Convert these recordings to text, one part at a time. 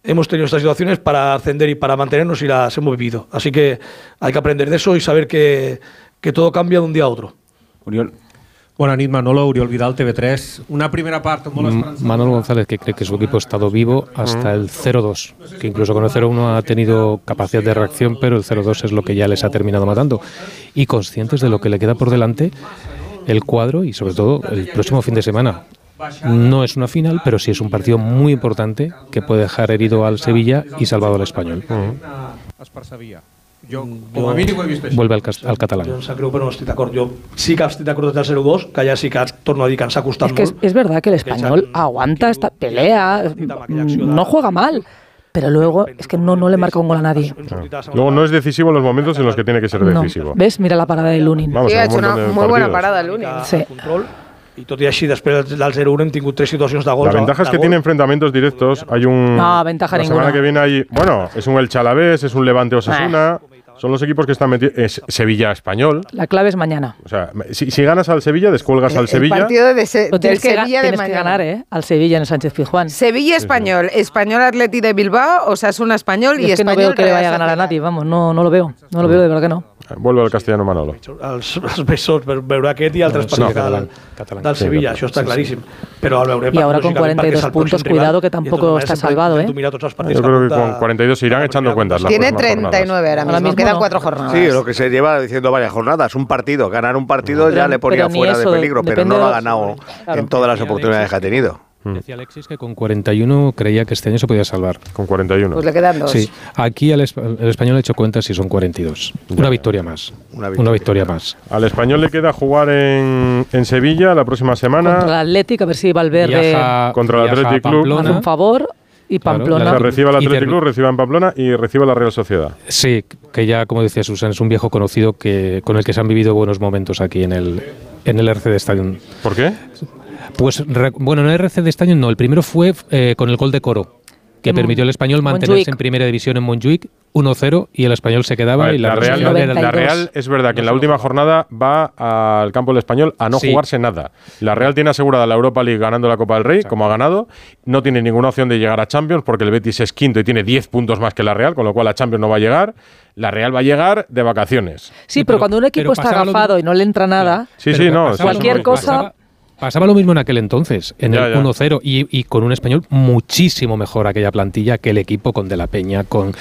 hemos tenido estas situaciones para ascender y para mantenernos y las hemos vivido. Así que hay que aprender de eso y saber que todo cambia de un día a otro. Oriol. Bona nit, Manolo, Oriol Vidal, TV3. Una primera parte molt esperanzadora. Manolo González, que cree que su equipo ha estado vivo hasta el 0-2, que incluso con el 0-1 ha tenido capacidad de reacción, pero el 0-2 es lo que ya les ha terminado matando. Y conscientes de lo que le queda por delante, el cuadro y sobre todo el próximo fin de semana. No es una final, pero sí es un partido muy importante que puede dejar herido al Sevilla y salvado al Español. Jo, com a mínim ho he vist així. Vuelve al catalán. Jo em sap greu, però no estic d'acord. Jo sí que estic d'acord del 0-2, que ja sí que torno a dir que ens ha costat molt. Es verdad que el Español aguanta, pelea, no juega mal. Pero luego es que no le marca un gol a nadie. Luego no es decisivo en los momentos en los que tiene que ser decisivo. ¿Ves? Mira la parada de Lunin. Sí, ha hecho una muy buena parada Lunin. Sí. Y tot i així, després del 0-1 hem tingut 3 situacions de gol. La ventaja es que tiene enfrentamientos directos. Hay un... No, ventaja la ninguna. semana que viene hay... Bueno, es un Elche Alavés, es un Levante Osasuna... Son los equipos que están metidos. Es Sevilla Español. La clave es mañana. O sea, si ganas al Sevilla, descuelgas al Sevilla. El partido del Sevilla de tienes mañana. Que ganar, al Sevilla en el Sánchez Pizjuán. Sevilla Español, Español Atleti de Bilbao, Osasuna Español y es que Español. No veo que le vaya a ganar a nadie, vamos, no lo veo. No lo veo, de verdad que no. Vuelve al castellano Manolo. Els besos per veure aquest i altres partits del Sevilla, això està claríssim. Però el veurem. Y ahora con 42 puntos, cuidado que tampoco está salvado, ¿eh? Yo creo que con 42 se irán echando cuentas. Tiene 39 ahora mismo, quedan 4 jornadas. Sí, lo que se lleva diciendo varias jornadas, un partido, ganar un partido ya le ponía fuera de peligro, pero no lo ha ganado en todas las oportunidades que ha tenido. Decía Alexis que con 41 creía que este año se podía salvar. Con 41. Pues le quedan 2. Sí, aquí el Español ha hecho cuentas y son 42. Una victoria más. Una victoria más. Al Español le queda jugar en Sevilla la próxima semana. Contra el Atlético, a ver si Valverde contra el Athletic Club hace un favor. Y Pamplona. Claro, reciba el Athletic Club, reciba en Pamplona y reciba la Real Sociedad. Sí, que ya, como decía Susan, es un viejo conocido con el que se han vivido buenos momentos aquí en el RCD Stadium. ¿Por qué? Pues, bueno, en el RCD Stadium no. El primero fue con el gol de Coro, que permitió al Español mantenerse en primera división en Montjuic, 1-0, y el Español se quedaba. Vale, y la Real es verdad que en la última jornada va al campo del Español a no jugarse nada. La Real tiene asegurada la Europa League ganando la Copa del Rey, como ha ganado. No tiene ninguna opción de llegar a Champions porque el Betis es quinto y tiene 10 puntos más que la Real, con lo cual a Champions no va a llegar. La Real va a llegar de vacaciones. Sí, pero cuando un equipo está agafado y no le entra nada, cualquier cosa... Pasaba lo mismo en aquel entonces, en el 1-0, y con un Español muchísimo mejor aquella plantilla que el equipo con De la Peña, con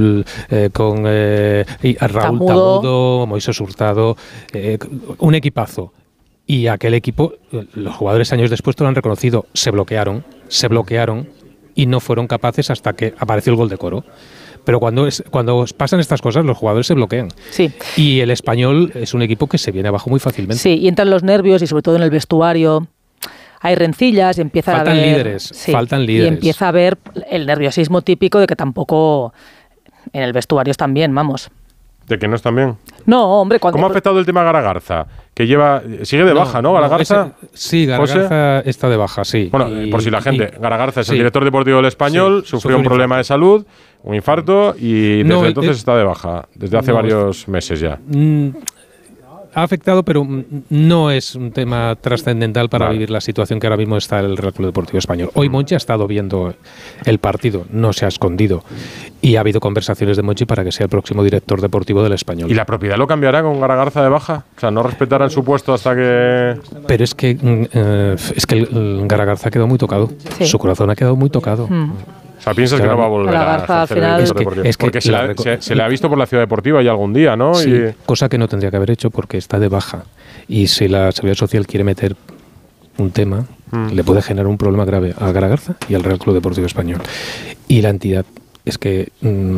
Raúl Tamudo, Moisés Hurtado, un equipazo. Y aquel equipo, los jugadores años después lo han reconocido, se bloquearon y no fueron capaces hasta que apareció el gol de Coro. Pero cuando pasan estas cosas, los jugadores se bloquean. Sí. Y el Español es un equipo que se viene abajo muy fácilmente. Sí, y entran los nervios y sobre todo en el vestuario hay rencillas y empieza a haber... Faltan líderes. Y empieza a haber el nerviosismo típico de que tampoco en el vestuario están bien, vamos. ¿De que no están bien? No, hombre... ¿Cómo ha afectado el tema a Garagarza? Que sigue de baja, ¿no? Garagarza. Sí, Garagarza está de baja, sí. Bueno, por si la gente... Garagarza es el director deportivo del Español, sufrió un problema de salud, un infarto, y desde entonces está de baja, desde hace varios meses ya. Ha afectado, pero no es un tema trascendental para vivir la situación que ahora mismo está el Real Club Deportivo Español. Hoy Monchi ha estado viendo el partido, no se ha escondido. Y ha habido conversaciones de Monchi para que sea el próximo director deportivo del Español. ¿Y la propiedad lo cambiará con Garagarza de baja? O sea, no respetarán su puesto hasta que... Pero es que el Garagarza ha quedado muy tocado. Sí. Su corazón ha quedado muy tocado. O sea, piensas que no va a volver a hacer el director deportivo. Porque se le ha visto por la Ciudad Deportiva ya algún día, ¿no? Sí, cosa que no tendría que haber hecho porque está de baja. Y si la Seguridad Social quiere meter un tema, le puede generar un problema grave a Garagarza y al Real Club Deportivo Español. Y la entidad, es que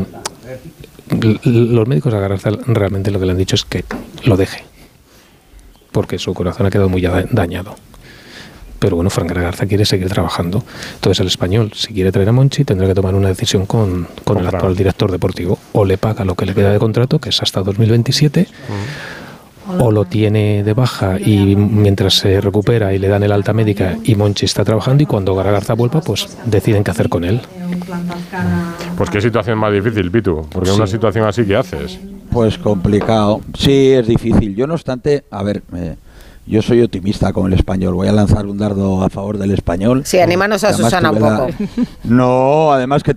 los médicos a Garagarza realmente lo que le han dicho es que lo deje. Porque su corazón ha quedado muy dañado. Pero bueno, Fran Garagarza quiere seguir trabajando. Entonces el Español, si quiere traer a Monchi, tendrá que tomar una decisión con el actual director deportivo. O le paga lo que le queda de contrato, que es hasta 2027, o lo tiene de baja y mientras se recupera y le dan el alta médica y Monchi está trabajando, y cuando Garagarza vuelva, pues deciden qué hacer con él. Pues qué situación más difícil, Pitu, porque una situación así, ¿qué haces? Pues complicado. Sí, es difícil. Yo, no obstante, a ver... yo soy optimista con el Español. Voy a lanzar un dardo a favor del Español. Sí, anímanos a Susana un poco. No, además que